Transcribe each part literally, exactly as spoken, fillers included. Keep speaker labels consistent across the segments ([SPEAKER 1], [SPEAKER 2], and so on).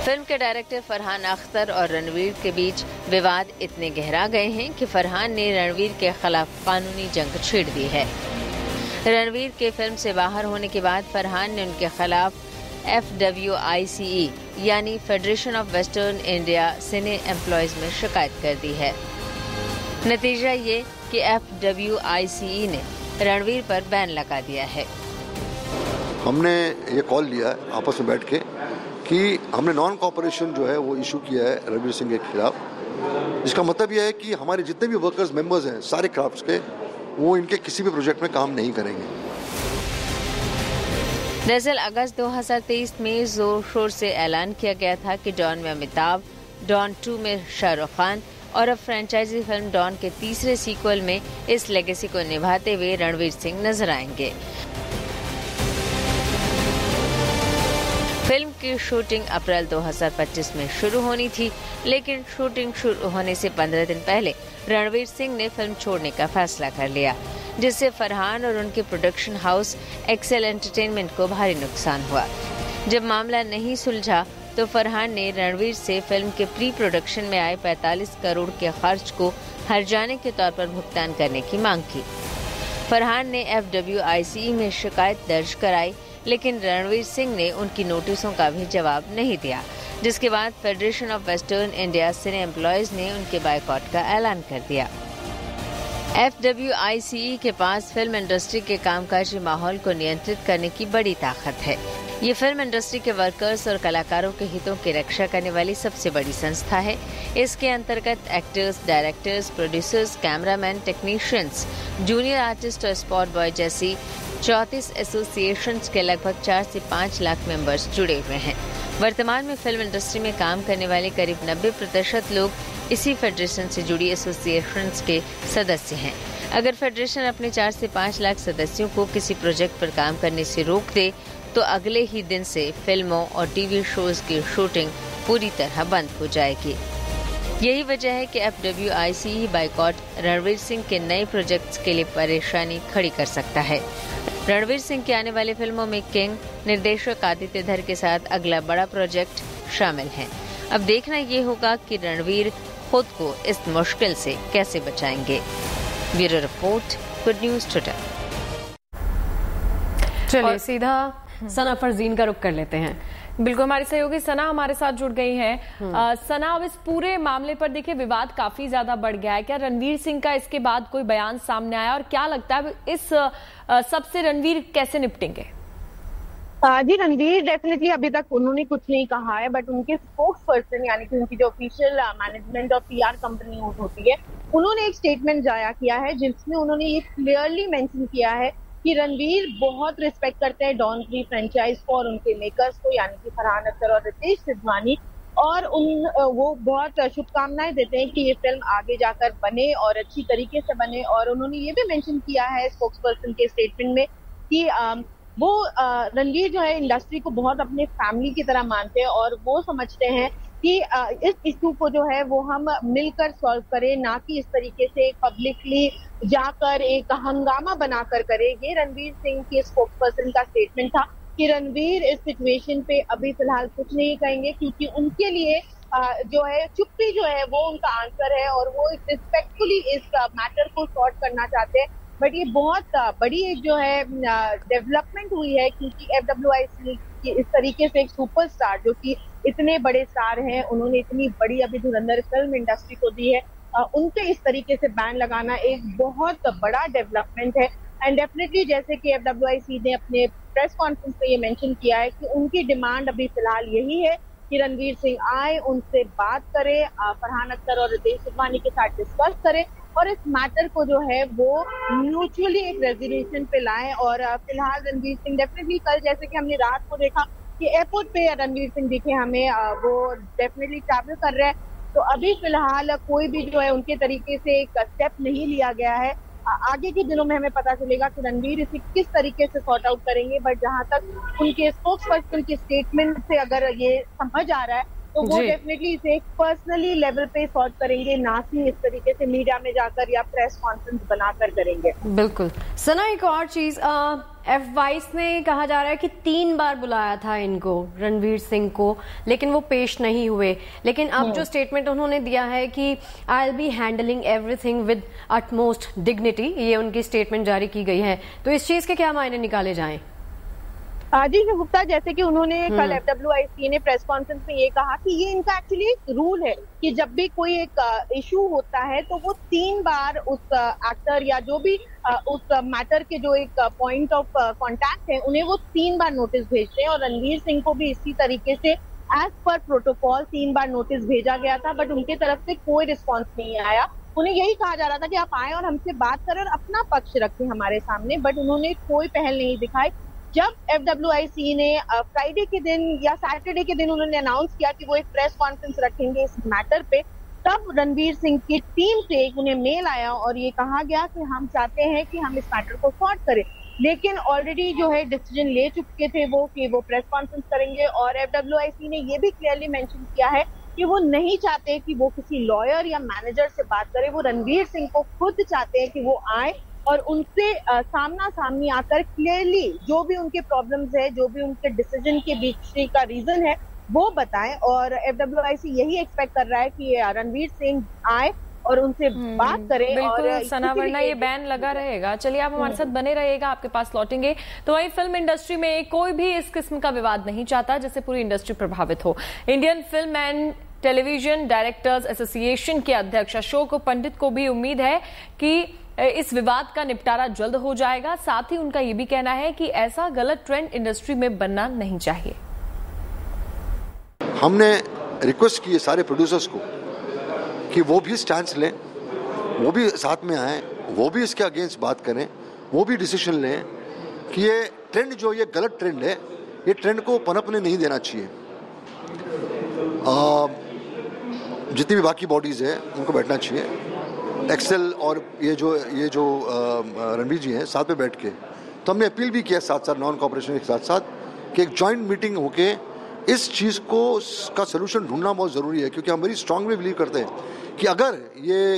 [SPEAKER 1] Film के director Farhan Akhtar और रणवीर के बीच विवाद इतने गहरा गए हैं कि फरहान ने रणवीर के खिलाफ कानूनी जंग छेड़ दी है। रणवीर के फिल्म से बाहर होने के बाद फरहान ने उनके खिलाफ एफ डब्ल्यू आई सी ई यानी federation of western India cine employees में शिकायत कर दी है। नतीजा ये कि एफ डब्ल्यू आई सी ई ने रणवीर पर बैन लगा दिया है।
[SPEAKER 2] हमने ये कॉल लिया है आपस में बैठ के कि हमने नॉन कॉपरेशन जो है वो इशू किया है रणवीर सिंह के खिलाफ। इसका मतलब यह है कि हमारे जितने भी वर्कर्स मेंबर्स हैं सारे क्राफ्ट्स के, वो इनके किसी भी प्रोजेक्ट में काम नहीं करेंगे।
[SPEAKER 1] दरअसल अगस्त दो हज़ार तेईस में जोर शोर से ऐलान किया गया था कि डॉन में अमिताभ, डॉन टू में शाहरुख खान और अब फ्रेंचाइजी फिल्म डॉन के तीसरे सीक्वल में इस लेगेसी को निभाते हुए रणवीर सिंह नजर आएंगे। फिल्म की शूटिंग अप्रैल दो हज़ार पच्चीस में शुरू होनी थी, लेकिन शूटिंग शुरू होने से पंद्रह दिन पहले रणवीर सिंह ने फिल्म छोड़ने का फैसला कर लिया, जिससे फरहान और उनके प्रोडक्शन हाउस एक्सेल एंटरटेनमेंट को भारी नुकसान हुआ। जब मामला नहीं सुलझा तो फरहान ने रणवीर से फिल्म के प्री प्रोडक्शन में आए पैंतालीस करोड़ के खर्च को हर्जाने के तौर पर भुगतान करने की मांग की। फरहान ने एफ डब्ल्यू आई सी ई में शिकायत दर्ज कराई, लेकिन रणवीर सिंह ने उनकी नोटिसों का भी जवाब नहीं दिया, जिसके बाद federation of western India cine employees ने उनके बायकॉट का ऐलान कर दिया। एफ डब्ल्यू आई सी ई के पास फिल्म इंडस्ट्री के कामकाजी माहौल को नियंत्रित करने की बड़ी ताकत है। ये फिल्म इंडस्ट्री के वर्कर्स और कलाकारों के हितों की रक्षा करने वाली सबसे बड़ी संस्था है। इसके अंतर्गत actors, directors, producers, cameraman, technicians, junior artist और स्पॉट बॉय जैसी चौंतीस एसोसिएशंस के लगभग चार से पाँच लाख मेंबर्स जुड़े हुए हैं। वर्तमान में फिल्म इंडस्ट्री में काम करने वाले करीब नब्बे प्रतिशत लोग इसी फेडरेशन से जुड़ी एसोसिएशंस के सदस्य हैं। अगर फेडरेशन अपने चार से पाँच लाख सदस्यों को किसी प्रोजेक्ट पर काम करने से रोक दे तो अगले ही दिन से फिल्मों और टीवी शोज की शूटिंग पूरी तरह बंद हो जाएगी। यही वजह है कि F W I C E boycott Ranveer Singh के नए प्रोजेक्ट्स के लिए परेशानी खड़ी कर सकता है। रणवीर सिंह की आने वाली फिल्मों में किंग निर्देशक आदित्य धर के साथ अगला बड़ा प्रोजेक्ट शामिल है। अब देखना ये होगा कि रणवीर खुद को इस मुश्किल से कैसे बचाएंगे। Bureau report, good news today.
[SPEAKER 3] चलिए सीधा सना फरजीन का रुख कर लेते हैं। बिल्कुल, हमारी सहयोगी सना हमारे साथ जुड़ गई हैं। सना, अब इस पूरे मामले पर देखिए विवाद काफी ज्यादा बढ़ गया है। क्या रणवीर सिंह का इसके बाद कोई बयान सामने आया और क्या लगता है इस सब से रणवीर कैसे निपटेंगे?
[SPEAKER 4] जी, रणवीर डेफिनेटली अभी तक उन्होंने कुछ नहीं कहा है, बट उनके स्पोक्स पर्सन यानी कि उनकी जो official management of PR company होती है, उन्होंने एक स्टेटमेंट जारी किया है जिसमें उन्होंने ये क्लियरली मेंशन किया है कि रणवीर बहुत रिस्पेक्ट करते हैं डॉन की फ्रेंचाइज को और उनके मेकर्स को यानी कि फरहान अख्तर और रितेश सिधवानी, और उन वो बहुत शुभकामनाएं देते हैं कि ये फिल्म आगे जाकर बने और अच्छी तरीके से बने। और उन्होंने ये भी मेंशन किया है स्पोक्स पर्सन के स्टेटमेंट में कि आ, वो रणवीर जो है इंडस्ट्री को बहुत अपने फैमिली की तरह मानते हैं और वो समझते हैं कि आ, इस इशू को जो है वो हम मिलकर सॉल्व करें, ना कि इस तरीके से पब्लिकली जाकर एक हंगामा बनाकर करें। ये रणवीर सिंह के स्पोक्स पर्सन का स्टेटमेंट था कि रणवीर इस सिचुएशन पे अभी फिलहाल कुछ नहीं कहेंगे, क्योंकि उनके लिए आ, जो है चुप्पी जो है वो उनका आंसर है और वो रिस्पेक्टफुली इस मैटर को सॉर्ट करना चाहते हैं। बट ये बहुत बड़ी एक जो है डेवलपमेंट हुई है, क्योंकि एफ डब्ल्यू आई सी की इस तरीके से एक सुपरस्टार जो कि इतने बड़े स्टार हैं, उन्होंने इतनी बड़ी अभी धुरंधर फिल्म इंडस्ट्री को दी है, उनके इस तरीके से बैन लगाना एक बहुत बड़ा डेवलपमेंट है। एंड डेफिनेटली जैसे कि एफ डब्ल्यू आई सी ने अपने प्रेस कॉन्फ्रेंस में ये मेंशन किया है कि उनकी डिमांड अभी फिलहाल यही है कि रणवीर सिंह आए, उनसे बात करे, फरहान अख्तर और रितेश सिधवानी के साथ डिस्कस करे और इस मैटर को जो है वो म्यूचुअली एक रेजोल्यूशन पे लाएं। और फिलहाल रणवीर सिंह डेफिनेटली कल जैसे कि हमने रात को देखा कि एयरपोर्ट पे रणवीर सिंह दिखे हमें, वो डेफिनेटली ट्रैवल कर रहे हैं, तो अभी फिलहाल कोई भी जो है उनके तरीके से एक स्टेप नहीं लिया गया है। आगे के दिनों में हमें पता चलेगा कि रणवीर इसे किस तरीके से सॉर्ट आउट करेंगे, बट जहां तक उनके स्पोक्स पर्सन के स्टेटमेंट से अगर ये समझ आ रहा है तो वो डेफिनेटली इसे एक पर्सनली लेवल पे सॉर्ट करेंगे, ना कि इस तरीके से मीडिया में जाकर या प्रेस कॉन्फ्रेंस बनाकर करेंगे।
[SPEAKER 3] बिल्कुल सना, एक और चीज
[SPEAKER 5] एफ बाईस ने कहा जा रहा है कि तीन बार बुलाया था इनको, रणवीर सिंह को, लेकिन वो पेश नहीं हुए। लेकिन अब जो स्टेटमेंट उन्होंने दिया है कि I will be handling everything with utmost dignity, ये उनकी स्टेटमेंट जारी की गई है। तो इस चीज के क्या मायने निकाले जाएं?
[SPEAKER 4] जी गुप्ता, जैसे कि उन्होंने कल एफ डब्ल्यू आई सी ने प्रेस कॉन्फ्रेंस में ये कहा कि ये इनका एक्चुअली एक रूल है कि जब भी कोई एक इशू होता है तो वो तीन बार उस एक्टर या जो भी उस मैटर के जो एक पॉइंट ऑफ कांटेक्ट है उन्हें वो तीन बार नोटिस भेजते हैं। और रणवीर सिंह को भी इसी तरीके से एज पर प्रोटोकॉल तीन बार नोटिस भेजा गया था, बट उनके तरफ से कोई रिस्पॉन्स नहीं आया। उन्हें यही कहा जा रहा था कि आप आए और हमसे बात करें और अपना पक्ष रखें हमारे सामने, बट उन्होंने कोई पहल नहीं दिखाई। जब एफ डब्ल्यू आई सी ने फ्राइडे के दिन या सैटरडे के दिन उन्होंने अनाउंस किया कि वो एक प्रेस कॉन्फ्रेंस रखेंगे इस मैटर पे, तब रणवीर सिंह की टीम से एक उन्हें मेल आया और ये कहा गया कि हम चाहते हैं कि हम इस मैटर को सॉर्ट करें। लेकिन ऑलरेडी जो है डिसीजन ले चुके थे वो कि वो प्रेस कॉन्फ्रेंस करेंगे। और एफ डब्ल्यू आई सी ने ये भी क्लियरली मेंशन किया है कि वो नहीं चाहते कि वो किसी लॉयर या मैनेजर से बात करे, वो रणवीर सिंह को खुद चाहते हैं कि वो आए और उनसे सामना सामनी आकर क्लियरली जो भी उनके प्रॉब्लम्स है, जो भी उनके डिसीजन के बीच का रीजन है वो बताएं। और एफ डब्ल्यू आई सी यही एक्सपेक्ट कर रहा है कि रणवीर सिंह आए और उनसे बात करें।
[SPEAKER 3] बिल्कुल
[SPEAKER 4] और
[SPEAKER 3] सना, वरना ये बैन लगा रहेगा। चलिए आप हमारे साथ बने रहिएगा, आपके पास लौटेंगे। तो वही फिल्म इंडस्ट्री में कोई भी इस किस्म का विवाद नहीं चाहता जिससे पूरी इंडस्ट्री प्रभावित हो। Indian film and television directors association के अध्यक्ष अशोक पंडित को भी उम्मीद है कि इस विवाद का निपटारा जल्द हो जाएगा। साथ ही उनका यह भी कहना है कि ऐसा गलत ट्रेंड इंडस्ट्री में बनना नहीं चाहिए।
[SPEAKER 2] हमने रिक्वेस्ट की है सारे प्रोड्यूसर्स को कि वो भी स्टैंड लें, वो भी साथ में आए, वो भी इसके अगेंस्ट बात करें, वो भी डिसीजन लें कि ये ट्रेंड जो ये गलत ट्रेंड है, ये ट्रेंड को पनपने नहीं देना चाहिए। आ, जितनी भी बाकी बॉडीज है उनको बैठना चाहिए। एक्सेल और ये जो ये जो रणवीर जी हैं साथ में बैठ के, तो हमने अपील भी किया साथ साथ नॉन कॉपरेशन के साथ साथ कि एक जॉइंट मीटिंग होके इस चीज़ को का सोल्यूशन ढूंढना बहुत ज़रूरी है। क्योंकि हम वेरी स्ट्रांगली बिलीव करते हैं कि अगर ये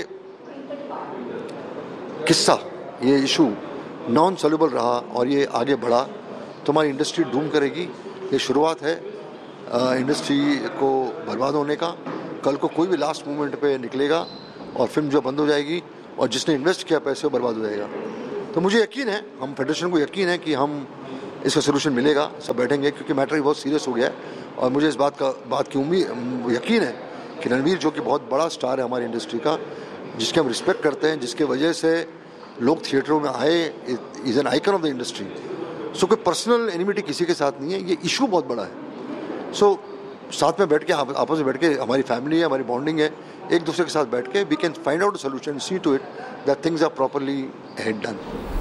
[SPEAKER 2] किस्सा, ये इशू नॉन सॉल्युबल रहा और ये आगे बढ़ा तो हमारी इंडस्ट्री डूम करेगी। ये शुरुआत है इंडस्ट्री को बर्बाद होने का। कल को कोई भी लास्ट मोमेंट पे निकलेगा और फिल्म जो बंद हो जाएगी और जिसने इन्वेस्ट किया पैसे वो बर्बाद हो जाएगा। तो मुझे यकीन है, हम फेडरेशन को यकीन है कि हम इसका सोल्यूशन मिलेगा, सब बैठेंगे, क्योंकि मैटर बहुत सीरियस हो गया है। और मुझे इस बात का बात की उम्मीद यकीन है कि रणवीर जो कि बहुत बड़ा स्टार है हमारी इंडस्ट्री का, जिसके हम रिस्पेक्ट करते हैं, जिसके वजह से लोग थिएटरों में आए, is an icon of the industry. सो कोई पर्सनल एनिमिटी किसी के साथ नहीं है, ये इशू बहुत बड़ा है। सो so, साथ में बैठ के आपस में बैठ के हमारी फैमिली है, हमारी बॉन्डिंग है, एक दूसरे के साथ बैठ के we can find out solution, C to it that things are properly head done.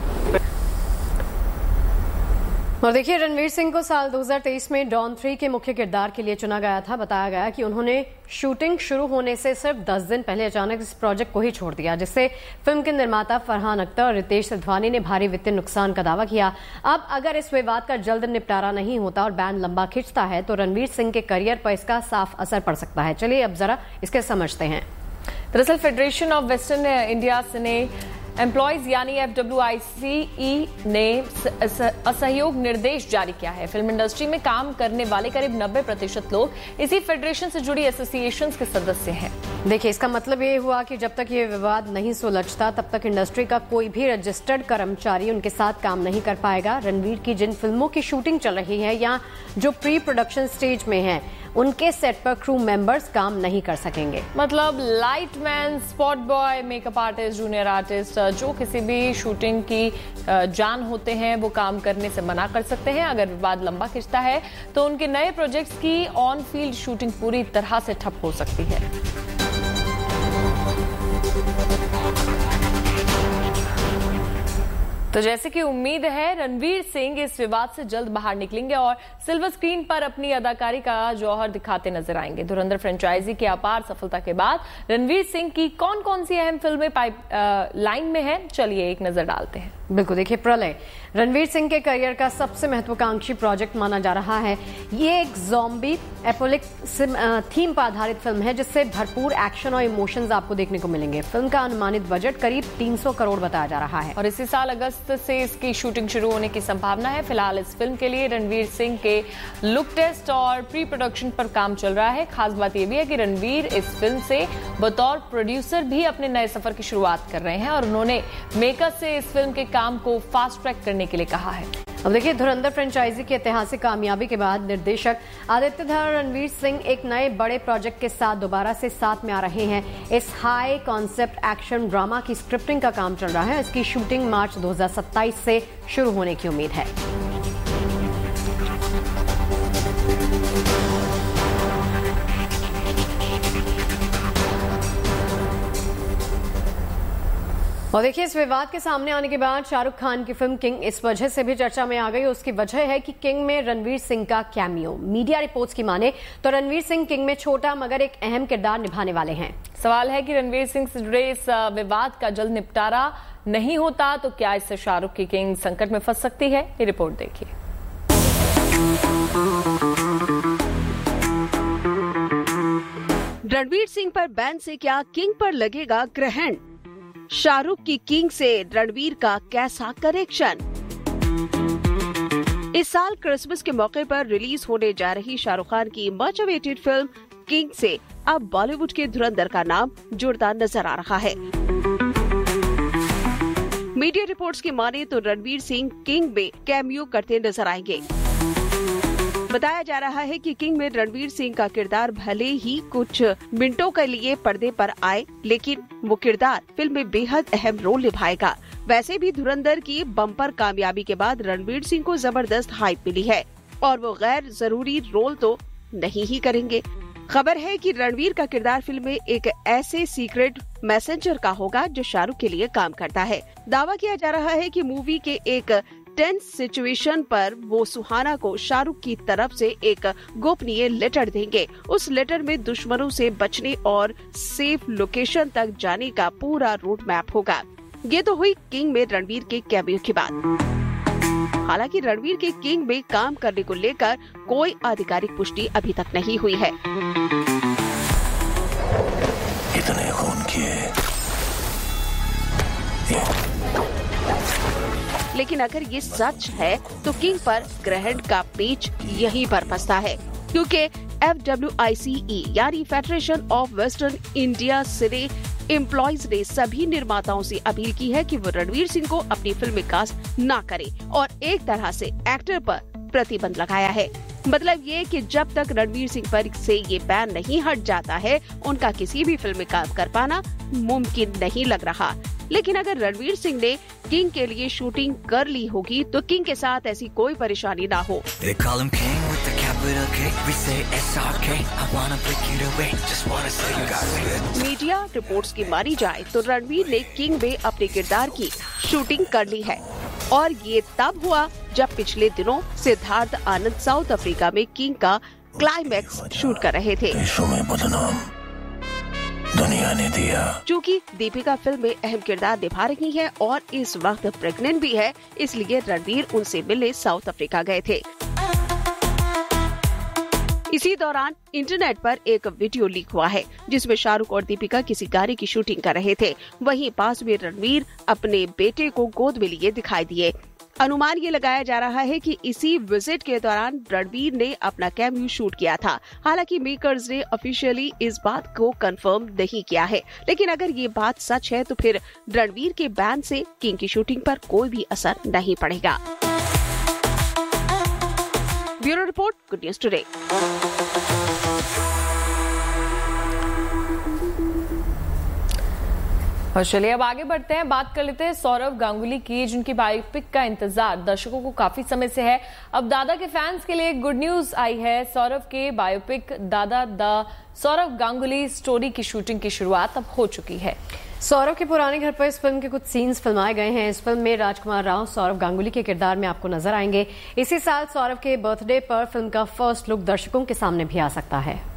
[SPEAKER 5] और देखिए, रणवीर सिंह को साल दो हज़ार तेईस में डॉन थ्री के मुख्य किरदार के लिए चुना गया था। बताया गया कि उन्होंने शूटिंग शुरू होने से सिर्फ दस दिन पहले अचानक इस प्रोजेक्ट को ही छोड़ दिया, जिससे फिल्म के निर्माता फरहान अख्तर और रितेश सिद्धवानी ने भारी वित्तीय नुकसान का दावा किया। अब अगर इस विवाद का जल्द निपटारा नहीं होता और बैन लंबा खिंचता है तो रणवीर सिंह के करियर पर इसका साफ असर पड़ सकता है। चलिए अब जरा इसके समझते हैं।
[SPEAKER 3] दरअसल फेडरेशन ऑफ वेस्टर्न इंडिया ने एम्प्लॉयज यानी एफ डब्ल्यू आई सी ई ने असहयोग निर्देश जारी किया है। फिल्म इंडस्ट्री में काम करने वाले करीब नब्बे प्रतिशत लोग इसी फेडरेशन से जुड़ी एसोसिएशन के सदस्य हैं।
[SPEAKER 5] देखिए, इसका मतलब ये हुआ कि जब तक ये विवाद नहीं सुलझता तब तक इंडस्ट्री का कोई भी रजिस्टर्ड कर्मचारी उनके साथ काम नहीं कर पाएगा। रणवीर की जिन फिल्मों की शूटिंग चल रही है या जो प्री प्रोडक्शन स्टेज में है, उनके सेट पर क्रू मेंबर्स काम नहीं कर सकेंगे।
[SPEAKER 3] मतलब lightman, spot boy, makeup artist, junior artist, जो किसी भी शूटिंग की जान होते हैं वो काम करने से मना कर सकते हैं। अगर विवाद लंबा खिंचता है तो उनके नए प्रोजेक्ट्स की ऑन फील्ड शूटिंग पूरी तरह से ठप हो सकती है। तो जैसे कि उम्मीद है रणवीर सिंह इस विवाद से जल्द बाहर निकलेंगे और सिल्वर स्क्रीन पर अपनी अदाकारी का जौहर दिखाते नजर आएंगे। धुरंधर फ्रेंचाइजी की अपार सफलता के बाद रणवीर सिंह की कौन कौन सी अहम फिल्में पाइप लाइन में हैं, चलिए एक नजर डालते हैं।
[SPEAKER 5] बिल्कुल, देखिए, प्रलय रणवीर सिंह के करियर का सबसे महत्वाकांक्षी प्रोजेक्ट माना जा रहा है। ये एक ज़ॉम्बी एपोलिक थीम पर आधारित फिल्म है जिससे भरपूर एक्शन और इमोशंस आपको देखने को मिलेंगे। फिल्म का अनुमानित बजट करीब तीन सौ करोड़ बताया जा रहा है
[SPEAKER 3] और इसी साल अगस्त अगस्त से इसकी शूटिंग शुरू होने की संभावना है। फिलहाल इस फिल्म के लिए रणवीर सिंह के लुक टेस्ट और प्री प्रोडक्शन पर काम चल रहा है। खास बात यह भी है कि रणवीर इस फिल्म से बतौर प्रोड्यूसर भी अपने नए सफर की शुरुआत कर रहे हैं और उन्होंने मेकर्स से इस फिल्म के काम को फास्ट ट्रैक करने के लिए कहा है।
[SPEAKER 5] अब देखिए, धुरंधर फ्रेंचाइजी की ऐतिहासिक कामयाबी के बाद निर्देशक आदित्य धर और रणवीर सिंह एक नए बड़े प्रोजेक्ट के साथ दोबारा से साथ में आ रहे हैं। इस हाई कॉन्सेप्ट एक्शन ड्रामा की स्क्रिप्टिंग का काम चल रहा है। इसकी शूटिंग मार्च दो हज़ार सत्ताईस से शुरू होने की उम्मीद है। और देखिए, इस विवाद के सामने आने के बाद शाहरुख खान की फिल्म किंग इस वजह से भी चर्चा में आ गई। उसकी वजह है कि किंग में रणवीर सिंह का कैमियो। मीडिया रिपोर्ट्स की माने तो रणवीर सिंह किंग में छोटा मगर एक अहम किरदार निभाने वाले हैं।
[SPEAKER 3] सवाल है कि रणवीर सिंह से जुड़े इस विवाद का जल्द निपटारा नहीं होता तो क्या इससे शाहरुख की किंग संकट में फंस सकती है? ये रिपोर्ट देखिए।
[SPEAKER 6] रणवीर सिंह पर बैन से क्या किंग पर लगेगा ग्रहण? शाहरुख की किंग से रणवीर का कैसा कनेक्शन? इस साल क्रिसमस के मौके पर रिलीज होने जा रही शाहरुख खान की मच अवेटेड फिल्म किंग से अब बॉलीवुड के धुरंधर का नाम जुड़ता नजर आ रहा है। मीडिया रिपोर्ट्स की माने तो रणवीर सिंह किंग में कैमियो करते नजर आएंगे। बताया जा रहा है कि किंग में रणवीर सिंह का किरदार भले ही कुछ मिनटों के लिए पर्दे पर आए, लेकिन वो किरदार फिल्म में बेहद अहम रोल निभाएगा। वैसे भी धुरंधर की बम्पर कामयाबी के बाद रणवीर सिंह को जबरदस्त हाइप मिली है और वो गैर जरूरी रोल तो नहीं ही करेंगे। खबर है कि रणवीर का किरदार फिल्म में एक ऐसे सीक्रेट मैसेंजर का होगा जो शाहरुख के लिए काम करता है। दावा किया जा रहा है कि मूवी के एक टेंस सिचुएशन पर वो सुहाना को शाहरुख की तरफ से एक गोपनीय लेटर देंगे। उस लेटर में दुश्मनों से बचने और सेफ लोकेशन तक जाने का पूरा रूट मैप होगा। ये तो हुई किंग में रणवीर के कैमियो की बात। हालांकि रणवीर के किंग में काम करने को लेकर कोई आधिकारिक पुष्टि अभी तक नहीं हुई है।
[SPEAKER 7] इतने खून किए,
[SPEAKER 6] लेकिन अगर ये सच है तो किंग पर ग्रहण का पेच यहीं पर फंसता है, क्योंकि एफ डब्ल्यू आई सी ई यानी federation of western India cine employees ने सभी निर्माताओं से अपील की है कि वो रणवीर सिंह को अपनी फिल्म में कास्ट न करें और एक तरह से एक्टर पर प्रतिबंध लगाया है। मतलब ये कि जब तक रणवीर सिंह पर से ये बैन नहीं हट जाता है, उनका किसी भी फिल्म में काम कर पाना मुमकिन नहीं लग रहा। लेकिन अगर रणवीर सिंह ने किंग के लिए शूटिंग कर ली होगी तो किंग के साथ ऐसी कोई परेशानी ना हो। मीडिया रिपोर्ट्स की मानी जाए तो रणवीर ने किंग में अपने किरदार की शूटिंग कर ली है और ये तब हुआ जब पिछले दिनों सिद्धार्थ आनंद साउथ अफ्रीका में किंग का क्लाइमैक्स शूट कर रहे थे।
[SPEAKER 7] दुनिया ने दिया।
[SPEAKER 6] चूँकि दीपिका फिल्म में अहम किरदार निभा रही है और इस वक्त प्रेग्नेंट भी है, इसलिए रणवीर उनसे मिलने साउथ अफ्रीका गए थे। इसी दौरान इंटरनेट पर एक वीडियो लीक हुआ है जिसमें शाहरुख और दीपिका किसी गाने की शूटिंग कर रहे थे। वहीं पास में रणवीर अपने बेटे को गोद में लिए दिखाई दिए। अनुमान ये लगाया जा रहा है कि इसी विजिट के दौरान रणवीर ने अपना कैमियो शूट किया था। हालांकि मेकर्स ने ऑफिशियली इस बात को कंफर्म नहीं किया है, लेकिन अगर ये बात सच है तो फिर रणवीर के बैन से किंग की शूटिंग पर कोई भी असर नहीं पड़ेगा। Bureau report, good news today.
[SPEAKER 3] और चलिए अब आगे बढ़ते हैं, बात कर लेते हैं सौरव गांगुली की, जिनकी बायोपिक का इंतजार दर्शकों को काफी समय से है। अब दादा के फैंस के लिए गुड न्यूज आई है। सौरव के बायोपिक दादा द सौरव गांगुली स्टोरी की शूटिंग की शुरुआत अब हो चुकी है।
[SPEAKER 5] सौरव के पुराने घर पर इस फिल्म के कुछ सीन्स फिल्माए गए हैं। इस फिल्म में राजकुमार राव सौरव गांगुली के किरदार में आपको नजर आएंगे। इसी साल सौरव के बर्थडे पर फिल्म का फर्स्ट लुक दर्शकों के सामने भी आ सकता है।